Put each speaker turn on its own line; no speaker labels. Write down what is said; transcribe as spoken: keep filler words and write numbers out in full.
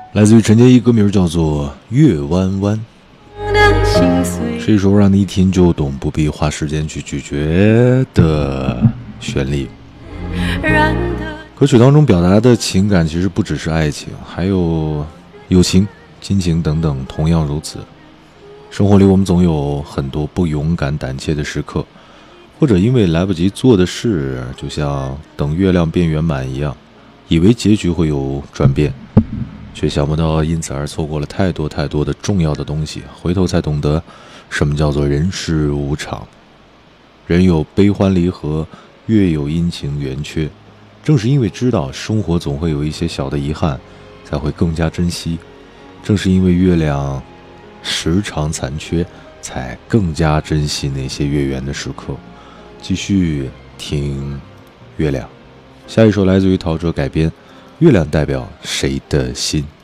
来自于陈洁仪，歌名叫做《月弯弯》，是一首让你一听就懂，不必花时间去咀嚼的旋律。歌曲当中表达的情感其实不只是爱情，还有友情、亲情等等，同样如此。生活里我们总有很多不勇敢胆怯的时刻，或者因为来不及做的事，就像等月亮变圆满一样，以为结局会有转变，却想不到因此而错过了太多太多的重要的东西，回头才懂得什么叫做人世无常。人有悲欢离合，月有阴晴圆缺，正是因为知道生活总会有一些小的遗憾，才会更加珍惜。正是因为月亮时常残缺，才更加珍惜那些月圆的时刻。继续听月亮，下一首来自于陶喆改编《月亮代表谁的心》。